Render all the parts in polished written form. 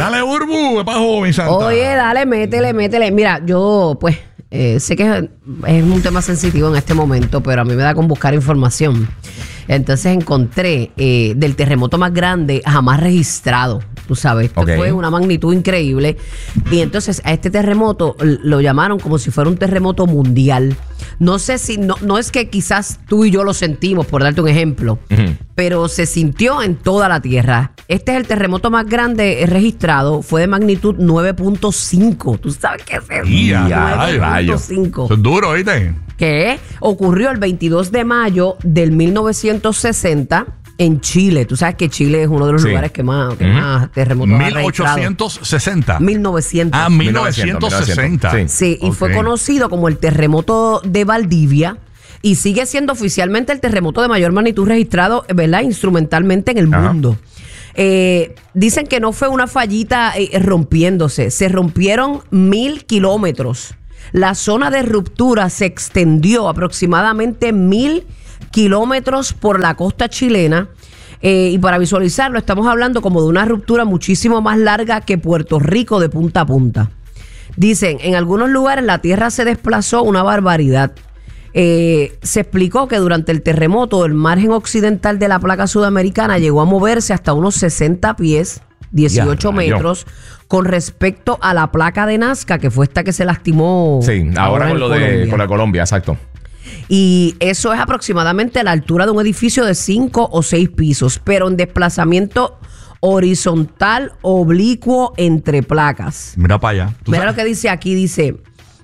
Dale, Burbu, es para joven, Santa. Oye, dale, métele. Mira, yo, pues, sé que es un tema sensitivo en este momento, pero a mí me da con buscar información. Entonces encontré del terremoto más grande jamás registrado. Tú sabes, esto fue una magnitud increíble. Y entonces a este terremoto lo llamaron como si fuera un terremoto mundial. No sé si, no es que quizás tú y yo lo sentimos, por darte un ejemplo, pero se sintió en toda la Tierra. Este es el terremoto más grande registrado, fue de magnitud 9.5. ¿Tú sabes qué es eso? 9.5. Eso es duro, ¿viste? Que ocurrió el 22 de mayo del 1960 en Chile. Tú sabes que Chile es uno de los lugares que más terremotos ha registrado. 1860. 1900. Ah, 1960. Sí, y fue conocido como el terremoto de Valdivia y sigue siendo oficialmente el terremoto de mayor magnitud registrado, ¿verdad? Instrumentalmente en el mundo. Dicen que no fue una fallita rompiéndose, se rompieron 1000 kilómetros. La zona de ruptura se extendió aproximadamente 1000 kilómetros por la costa chilena. Y para visualizarlo, estamos hablando como de una ruptura muchísimo más larga que Puerto Rico de punta a punta. Dicen, en algunos lugares la tierra se desplazó una barbaridad. Se explicó que durante el terremoto el margen occidental de la placa sudamericana llegó a moverse hasta unos 60 pies, 18 metros, con respecto a la placa de Nazca, que fue esta que se lastimó. Sí, ahora con la Colombia, exacto. Y eso es aproximadamente la altura de un edificio de 5 o 6 pisos, pero en desplazamiento horizontal oblicuo entre placas. Mira para allá. Mira lo que dice aquí, dice,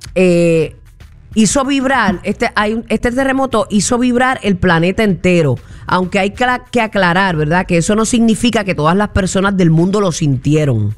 hizo vibrar, este terremoto hizo vibrar el planeta entero, aunque hay que aclarar, ¿verdad? Que eso no significa que todas las personas del mundo lo sintieron.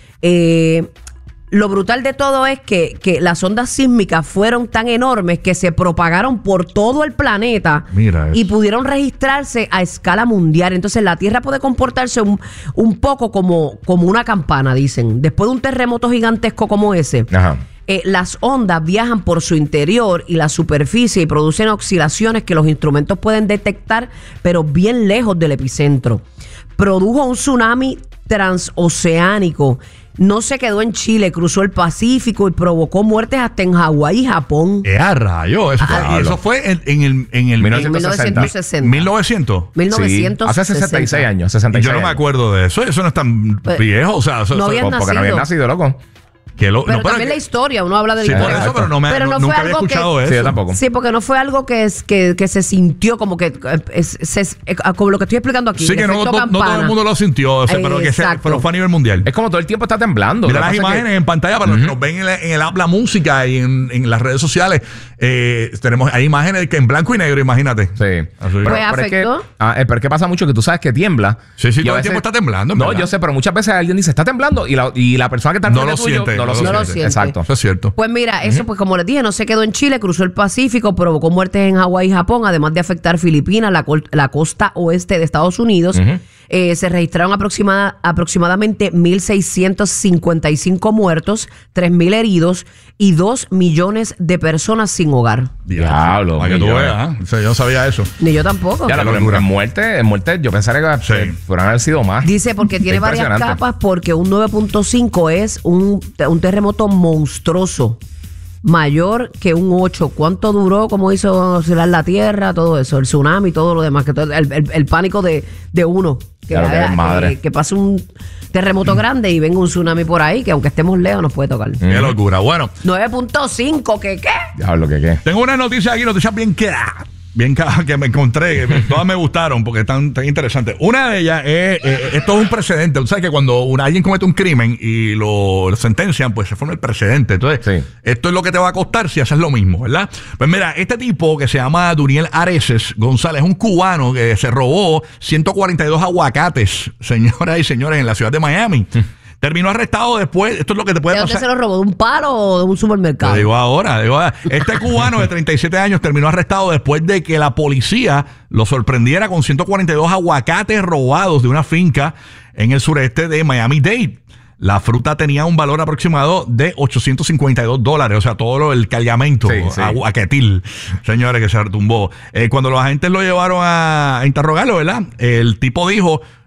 Lo brutal de todo es que las ondas sísmicas fueron tan enormes que se propagaron por todo el planeta y pudieron registrarse a escala mundial. Entonces la Tierra puede comportarse un poco como una campana, dicen. Después de un terremoto gigantesco como ese, las ondas viajan por su interior y la superficie y producen oscilaciones que los instrumentos pueden detectar, pero bien lejos del epicentro. Produjo un tsunami transoceánico. No se quedó en Chile, cruzó el Pacífico y provocó muertes hasta en Hawái y Japón. Rayo! Eso fue en el 1960. 1900. Sí, hace 66 años. 66 yo no me acuerdo de eso. Eso no es tan viejo. O sea, no habían nacido. Porque no habían nacido, loco. Pero también la historia, uno habla de la historia. Por eso, pero nunca había escuchado eso. Sí, yo tampoco. Sí, porque no fue algo que se sintió como que como lo que estoy explicando aquí. Sí, que no todo el mundo lo sintió, o sea, pero fue a nivel mundial. Es como todo el tiempo está temblando. Mira las imágenes en pantalla para los que nos ven en el app La Música y en las redes sociales. Hay imágenes que en blanco y negro, imagínate. Sí. Pues afectó. Pero es que pasa mucho que tú sabes que tiembla. Sí, todo el tiempo está temblando. No, yo sé, pero muchas veces alguien dice está temblando y la persona que está no lo siente. No lo siente. Exacto. Eso es cierto. Pues mira, eso pues como les dije, no se quedó en Chile, cruzó el Pacífico, provocó muertes en Hawái y Japón, además de afectar Filipinas, la costa oeste de Estados Unidos. Se registraron aproximadamente 1.655 muertos, 3.000 heridos y 2 millones de personas sin hogar. Diablo. Para que tú veas, yo no sabía eso. Ni yo tampoco. Ya, en muerte, yo pensaría que podrían haber sido más. Dice porque tiene varias capas, porque un 9.5 es un terremoto monstruoso, mayor que un 8. ¿Cuánto duró? ¿Cómo hizo oscilar la tierra? Todo eso, el tsunami, todo lo demás, que el pánico de uno. Que pase un terremoto grande y venga un tsunami por ahí, que aunque estemos lejos nos puede tocar. Qué locura. Bueno. 9.5, ¿qué? Diablo, ¿qué? Tengo una noticia aquí, noticias bien que me encontré, que todas me gustaron porque están tan interesantes. Una de ellas es, esto es un precedente. Tú sabes que cuando alguien comete un crimen y lo sentencian, pues se forma el precedente. Entonces, esto es lo que te va a costar si haces lo mismo, ¿verdad? Pues mira, este tipo que se llama Duriel Areces González, es un cubano que se robó 142 aguacates, señoras y señores, en la ciudad de Miami. Terminó arrestado después. Esto es lo que te puede pasar. ¿De dónde se lo robó? ¿De un palo o de un supermercado? Te digo ahora. Este cubano de 37 años terminó arrestado después de que la policía lo sorprendiera con 142 aguacates robados de una finca en el sureste de Miami-Dade. La fruta tenía un valor aproximado de $852. O sea, todo el cargamento, aguacatil, señores, que se retumbó. Cuando los agentes lo llevaron a interrogarlo, ¿verdad? El tipo dijo: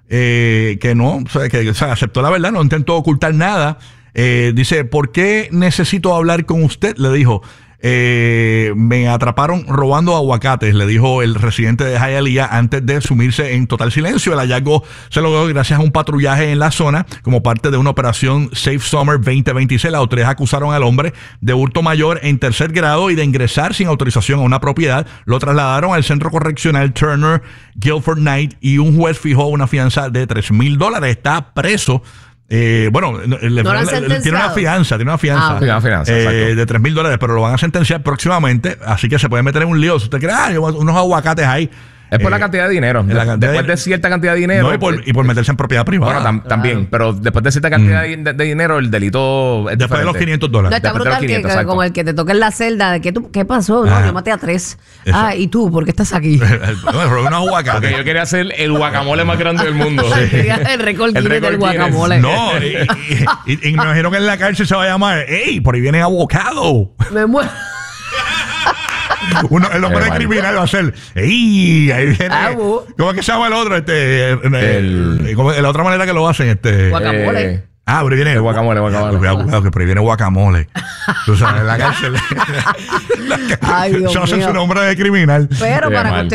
que no, o sea, aceptó la verdad, no intentó ocultar nada. Dice, ¿por qué necesito hablar con usted? Le dijo. Me atraparon robando aguacates, le dijo el residente de Hialeah antes de sumirse en total silencio. El hallazgo se logró gracias a un patrullaje en la zona como parte de una operación Safe Summer 2026. Las autoridades acusaron al hombre de hurto mayor en tercer grado y de ingresar sin autorización a una propiedad. Lo trasladaron al centro correccional Turner Guilford Knight y un juez fijó una fianza de $3,000. Está preso. Bueno, tiene una fianza, de $3,000, pero lo van a sentenciar próximamente, así que se puede meter en un lío. Si usted cree, unos aguacates ahí. Es por la cantidad de dinero. Después de cierta cantidad de dinero. No, y por meterse en propiedad privada. Bueno, también. Pero después de cierta cantidad de dinero, el delito es después diferente. de los $500. No, está brutal que como el que te toque en la celda de ¿qué pasó? No, yo maté a 3. ¿Y tú? ¿Por qué estás aquí? Unos aguacates. Porque yo quería hacer el guacamole más grande del mundo. El récord Guinness del guacamole. No, y me imagino que en la cárcel se va a llamar, ¡ey! Por ahí viene abocado. Me muero. El hombre criminal va a ser, ¡ey! Ahí viene. ¿Cómo es que se llama el otro? La otra manera que lo hacen, guacamole. Pero viene el guacamole. Cuidado, que por ahí viene guacamole. Tú sabes, en la cárcel. Ay, Dios mío. Eso hace su nombre de criminal. Pero para que usted